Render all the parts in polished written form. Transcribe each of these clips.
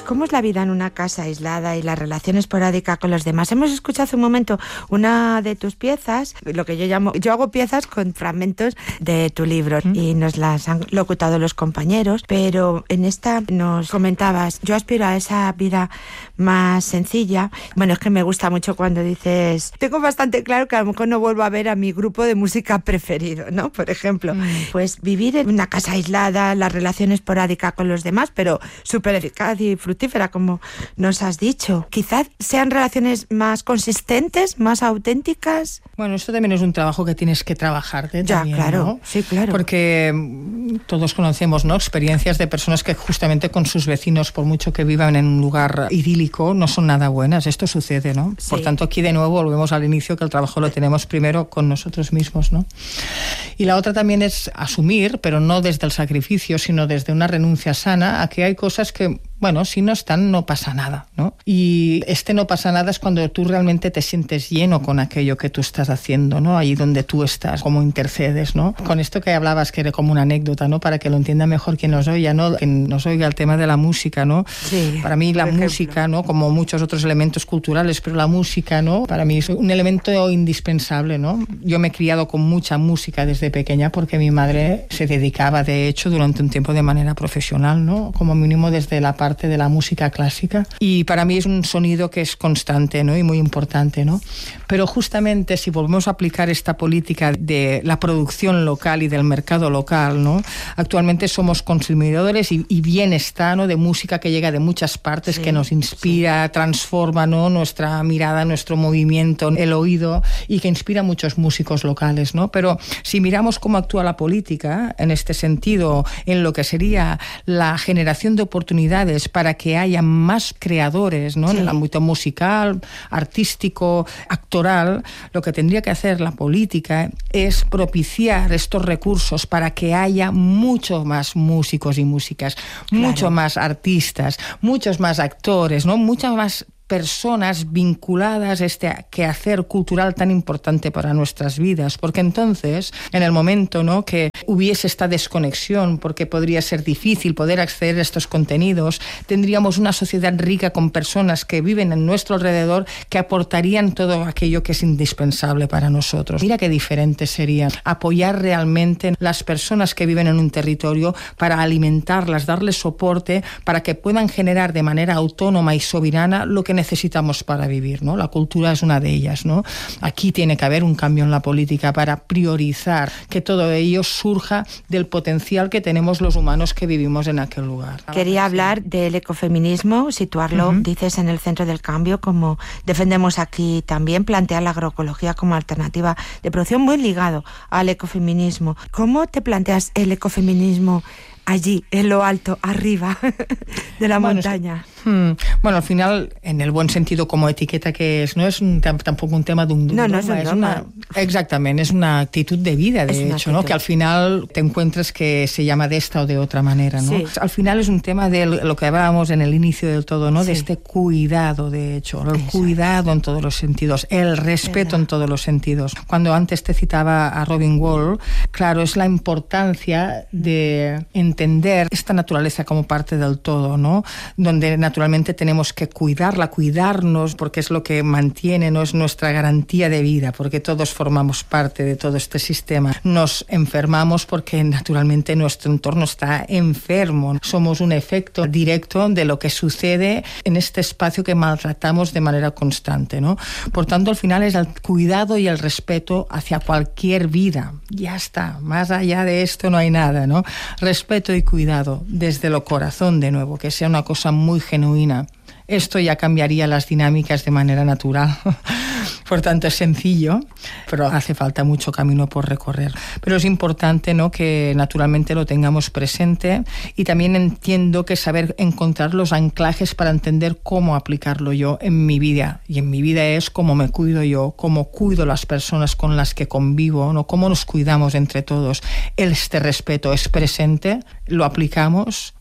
¿Cómo es la vida en una casa aislada y la relación esporádica con los demás? Hemos escuchado hace un momento una de tus piezas, lo que yo hago piezas con fragmentos de tu libro y nos las han locutado los compañeros, pero en esta nos comentabas, yo aspiro a esa vida más sencilla. Bueno, es que me gusta mucho cuando dices, tengo bastante claro que a lo mejor no vuelvo a ver a mi grupo de música preferido, ¿no? Por ejemplo, pues vivir en una casa aislada, la relación esporádica con los demás, pero súper eficaz y fructífera, como nos has dicho. Quizás sean relaciones más consistentes, más auténticas. Bueno, esto también es un trabajo que tienes que trabajarte. Ya, también, claro, ¿no? sí, claro. Porque todos conocemos, ¿no?, experiencias de personas que justamente con sus vecinos, por mucho que vivan en un lugar idílico, no son nada buenas. Esto sucede, ¿no? Sí. Por tanto, aquí de nuevo volvemos al inicio, que el trabajo lo tenemos primero con nosotros mismos, ¿no? Y la otra también es asumir, pero no desde el sacrificio, sino desde una renuncia sana, a que hay cosas que, bueno, si no están, no pasa nada, ¿no? Y no pasa nada es cuando tú realmente te sientes lleno con aquello que tú estás haciendo, ¿no? Ahí donde tú estás, como intercedes, ¿no? Con esto que hablabas, que era como una anécdota, ¿no? Para que lo entienda mejor quien nos oiga, ¿no? Quien nos oiga el tema de la música, ¿no? Sí, para mí la música, ¿no?, como muchos otros elementos culturales, pero la música, ¿no?, para mí es un elemento indispensable, ¿no? Yo me he criado con mucha música desde pequeña porque mi madre se dedicaba, de hecho, durante un tiempo de manera profesional, ¿no? Como mínimo desde la parte de la música clásica. Y para mí es un sonido que es constante, ¿no?, y muy importante, ¿no? Pero justamente si volvemos a aplicar esta política de la producción local y del mercado local, ¿no?, actualmente somos consumidores y bien está, ¿no?, de música que llega de muchas partes, sí, que nos inspira, sí, transforma, ¿no?, nuestra mirada, nuestro movimiento, el oído, y que inspira a muchos músicos locales, ¿no? Pero si miramos cómo actúa la política en este sentido, en lo que sería la generación de oportunidades para que haya más creadores, ¿no?, sí, en el ámbito musical, artístico, actoral, lo que tendría que hacer la política es propiciar estos recursos para que haya mucho más músicos y músicas, claro, mucho más artistas, muchos más actores, ¿no?, muchas más personas vinculadas a este quehacer cultural tan importante para nuestras vidas, porque entonces, en el momento, ¿no?, que hubiese esta desconexión, porque podría ser difícil poder acceder a estos contenidos, tendríamos una sociedad rica con personas que viven en nuestro alrededor que aportarían todo aquello que es indispensable para nosotros. Mira qué diferente sería apoyar realmente las personas que viven en un territorio para alimentarlas, darles soporte para que puedan generar de manera autónoma y soberana lo que necesitamos para vivir, ¿no? La cultura es una de ellas, ¿no? Aquí tiene que haber un cambio en la política para priorizar que todo ello surja del potencial que tenemos los humanos que vivimos en aquel lugar. Quería hablar del ecofeminismo, situarlo, dices, en el centro del cambio, como defendemos aquí también, plantear la agroecología como alternativa de producción, muy ligado al ecofeminismo. ¿Cómo te planteas el ecofeminismo allí, en lo alto, arriba de la montaña? Bueno, al final, en el buen sentido como etiqueta que es, no es tampoco un tema de un no, es una, exactamente, es una actitud de vida, de hecho, ¿no?, que al final te encuentras que se llama de esta o de otra manera, ¿no? Sí. Al final es un tema de lo que hablábamos en el inicio del todo, ¿no?, sí, de este cuidado, de hecho, el cuidado en todos los sentidos, el respeto en todos los sentidos. Cuando antes te citaba a Robin Wall, claro, es la importancia de entender esta naturaleza como parte del todo, ¿no?, donde naturalmente tenemos que cuidarnos, porque es lo que mantiene, no es nuestra garantía de vida, porque todos formamos parte de todo este sistema. Nos enfermamos porque naturalmente nuestro entorno está enfermo. Somos un efecto directo de lo que sucede en este espacio que maltratamos de manera constante, ¿no? Por tanto, al final es el cuidado y el respeto hacia cualquier vida. Ya está, más allá de esto no hay nada, ¿no? Respeto y cuidado desde lo corazón, de nuevo, que sea una cosa muy genuina. Esto ya cambiaría las dinámicas de manera natural. Por tanto, es sencillo, pero hace falta mucho camino por recorrer. Pero es importante, ¿no?, que naturalmente lo tengamos presente, y también entiendo que saber encontrar los anclajes para entender cómo aplicarlo yo en mi vida. Y en mi vida es cómo me cuido yo, cómo cuido las personas con las que convivo, ¿no?, cómo nos cuidamos entre todos. Este respeto es presente, lo aplicamos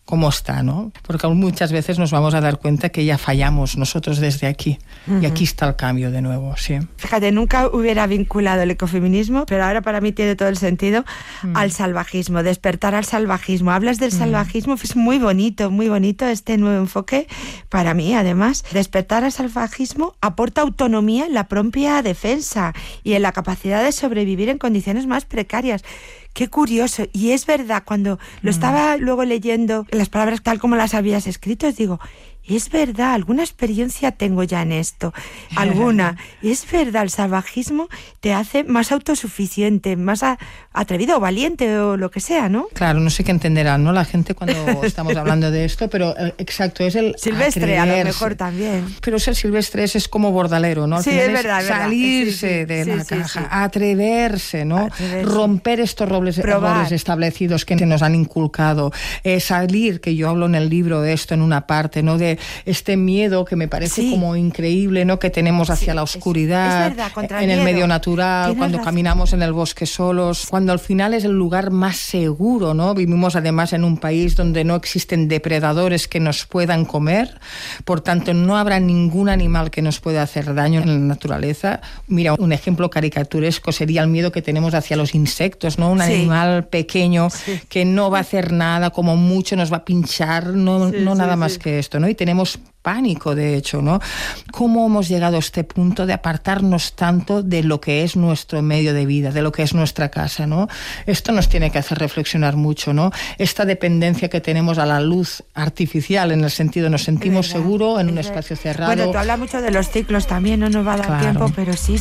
cómo está, ¿no? Porque muchas veces nos vamos a dar cuenta que ya fallamos nosotros desde aquí. Y aquí está el cambio de nuevo, sí. Fíjate, nunca hubiera vinculado el ecofeminismo, pero ahora para mí tiene todo el sentido, al salvajismo, despertar al salvajismo. Hablas del salvajismo, es muy bonito este nuevo enfoque para mí, además. Despertar al salvajismo aporta autonomía en la propia defensa y en la capacidad de sobrevivir en condiciones más precarias. Qué curioso. Y es verdad, cuando lo estaba luego leyendo, las palabras tal como las habías escrito, digo, es verdad, alguna experiencia tengo ya en esto, alguna. Es verdad, el salvajismo te hace más autosuficiente, más atrevido o valiente o lo que sea, ¿no? Claro, no sé qué entenderán, ¿no? La gente cuando estamos hablando de esto, pero exacto, es el silvestre, atreverse. A lo mejor también. Pero ser silvestre es como bordalero, ¿no? Al sí, final es verdad, salirse de la caja, atreverse, ¿no? Romper estos roles establecidos que nos han inculcado, salir, que yo hablo en el libro de esto en una parte, ¿no? De este miedo que me parece como increíble, ¿no? Que tenemos hacia la oscuridad, es verdad, en el medio natural, tienes cuando razón. Caminamos en el bosque solos, cuando al final es el lugar más seguro, ¿no? Vivimos además en un país donde no existen depredadores que nos puedan comer, por tanto no habrá ningún animal que nos pueda hacer daño en la naturaleza. Mira, un ejemplo caricaturesco sería el miedo que tenemos hacia los insectos, ¿no? Un animal pequeño que no va a hacer nada, como mucho nos va a pinchar, nada más que esto, ¿no? Y tenemos pánico, de hecho, ¿no? ¿Cómo hemos llegado a este punto de apartarnos tanto de lo que es nuestro medio de vida, de lo que es nuestra casa, ¿no? Esto nos tiene que hacer reflexionar mucho, ¿no? Esta dependencia que tenemos a la luz artificial, en el sentido nos sentimos seguros en un espacio cerrado. Bueno, tú hablas mucho de los ciclos también, no nos va a dar tiempo, pero sí.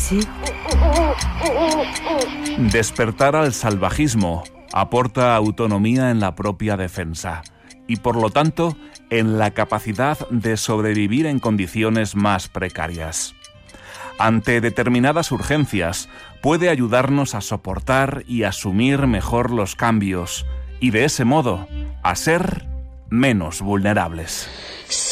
Despertar al salvajismo aporta autonomía en la propia defensa y, por lo tanto, en la capacidad de sobrevivir en condiciones más precarias. Ante determinadas urgencias, puede ayudarnos a soportar y asumir mejor los cambios y, de ese modo, a ser menos vulnerables.